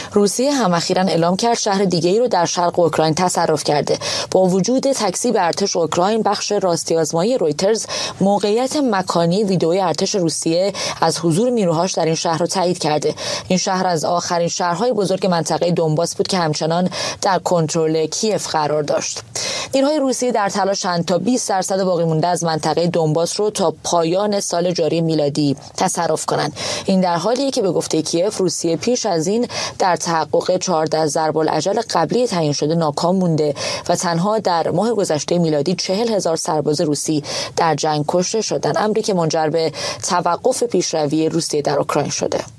روسیه هم اخیراً اعلام کرد شهر دیگه‌ای رو در شرق اوکراین تصرف کرده. با وجود تکذیب ارتش اوکراین، بخش راستی آزمایی رویترز موقعیت مکانی ویدئوی ارتش روسیه از حضور نیروهاش در این شهر رو تایید کرده. این شهر از آخرین شهرهای بزرگ منطقه دونباس بود که همچنان در کنترل کیف قرار داشت. نیروهای روسیه در تلاشند تا 20% باقی مونده از منطقه دونباس رو تا پایان سال جاری میلادی تصرف کنند. این در حالیه که به گفته کیف روسیه پیش از این در تحقق 14 ضربالاجل قبلی تعیین شده ناکام مونده و تنها در ماه گذشته میلادی 40,000 سرباز روسی در جنگ کشته شدند، امری که منجر به توقف پیشروی روسیه در اوکراین شده.